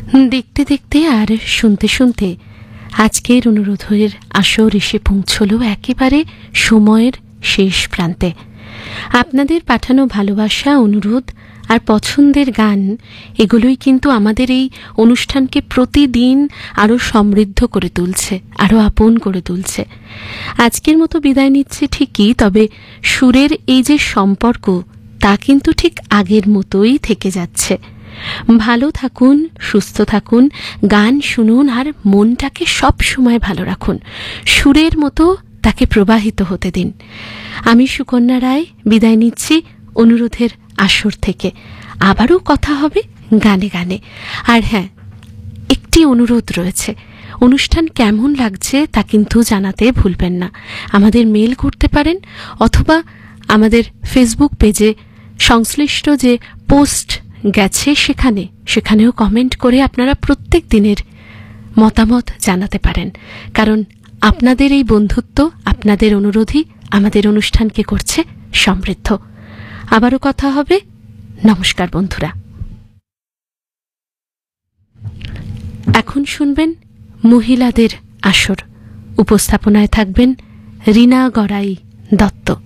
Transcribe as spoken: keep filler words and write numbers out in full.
দেখতে দেখতে আর শুনতে শুনতে আজকের অনুরোধের আসর এসে পৌঁছল একেবারে সময়ের শেষ প্রান্তে। আপনাদের পাঠানো ভালোবাসা, অনুরোধ আর পছন্দের গান এগুলোই কিন্তু আমাদের এই অনুষ্ঠানকে প্রতিদিন আরও সমৃদ্ধ করে তুলছে, আরও আপন করে তুলছে। আজকের মতো বিদায় নিচ্ছে ঠিকই, তবে সুরের এই যে সম্পর্ক তা কিন্তু ঠিক আগের মতোই থেকে যাচ্ছে। ভালো থাকুন, সুস্থ থাকুন, গান শুনুন আর মনটাকে সব সময় ভালো রাখুন। সুরের মতো তাকে প্রবাহিত হতে দিন। আমি সুকন্যা রায় বিদায় নিচ্ছি অনুরোধের আসর থেকে। আবারও কথা হবে গানে গানে। আর হ্যাঁ, একটি অনুরোধ রয়েছে, অনুষ্ঠান কেমন লাগছে তা কিন্তু জানাতে ভুলবেন না। আমাদের মেল করতে পারেন অথবা আমাদের ফেসবুক পেজে সংশ্লিষ্ট যে পোস্ট গেছে সেখানে সেখানেও কমেন্ট করে আপনারা প্রত্যেক দিনের মতামত জানাতে পারেন। কারণ আপনাদের এই বন্ধুত্ব, আপনাদের অনুরোধই আমাদের অনুষ্ঠানকে করছে সমৃদ্ধ। আবারও কথা হবে। নমস্কার বন্ধুরা। এখন শুনবেন মহিলাদের আসর। উপস্থাপনায় থাকবেন রীনা গড়াই দত্ত।